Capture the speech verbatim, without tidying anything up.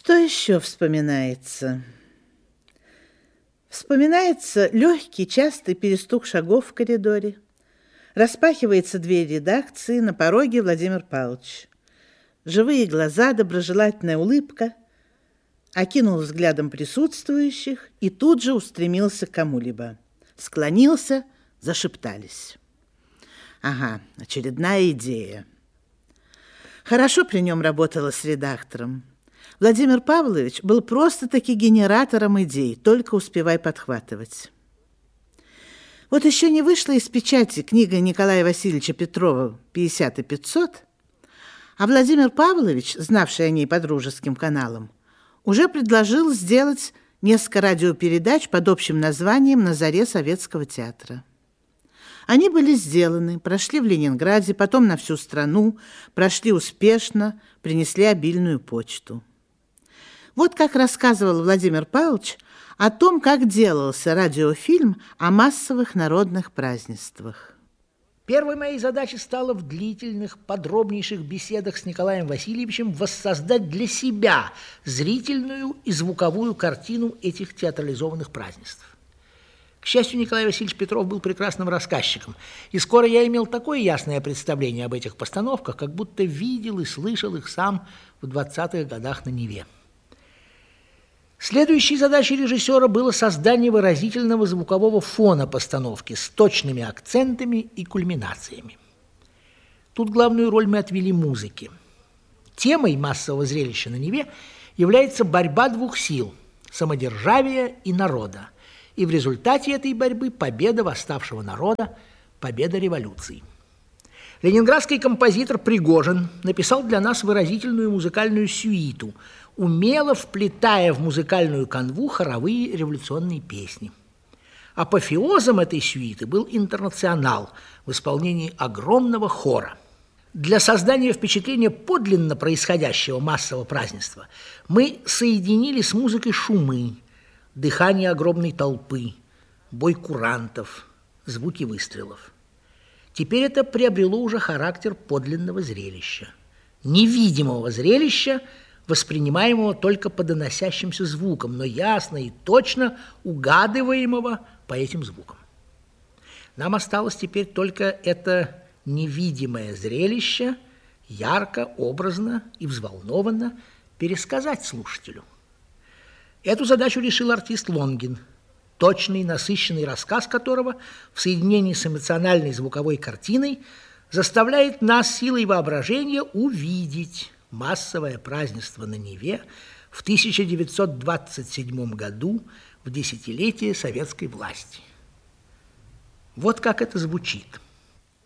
Что еще вспоминается? Вспоминается легкий, частый перестук шагов в коридоре. Распахивается дверь редакции, на пороге Владимир Павлович. Живые глаза, доброжелательная улыбка. Окинул взглядом присутствующих и тут же устремился к кому-либо. Склонился, зашептались. Ага, очередная идея. Хорошо при нем работала с редактором. Владимир Павлович был просто-таки генератором идей, только успевай подхватывать. Вот еще не вышла из печати книга Николая Васильевича Петрова «пятьдесят и пятьсот», а Владимир Павлович, знавший о ней по дружеским каналам, уже предложил сделать несколько радиопередач под общим названием «На заре советского театра». Они были сделаны, прошли в Ленинграде, потом на всю страну, прошли успешно, принесли обильную почту. Вот как рассказывал Владимир Павлович о том, как делался радиофильм о массовых народных празднествах. Первой моей задачей стало в длительных, подробнейших беседах с Николаем Васильевичем воссоздать для себя зрительную и звуковую картину этих театрализованных празднеств. К счастью, Николай Васильевич Петров был прекрасным рассказчиком, и скоро я имел такое ясное представление об этих постановках, как будто видел и слышал их сам в двадцатых годах на Неве. Следующей задачей режиссера было создание выразительного звукового фона постановки с точными акцентами и кульминациями. Тут главную роль мы отвели музыке. Темой массового зрелища на Неве является борьба двух сил – самодержавия и народа. И в результате этой борьбы победа восставшего народа, победа революции. Ленинградский композитор Пригожин написал для нас выразительную музыкальную сюиту, умело вплетая в музыкальную канву хоровые революционные песни. Апофеозом этой сюиты был «Интернационал» в исполнении огромного хора. Для создания впечатления подлинно происходящего массового празднества мы соединили с музыкой шумы, дыхание огромной толпы, бой курантов, звуки выстрелов. Теперь это приобрело уже характер подлинного зрелища, невидимого зрелища, воспринимаемого только по доносящимся звукам, но ясно и точно угадываемого по этим звукам. Нам осталось теперь только это невидимое зрелище ярко, образно и взволнованно пересказать слушателю. Эту задачу решил артист Лонгин, точный, насыщенный рассказ которого в соединении с эмоциональной звуковой картиной заставляет нас силой воображения увидеть массовое празднество на Неве в тысяча девятьсот двадцать седьмом году в десятилетие советской власти. Вот как это звучит.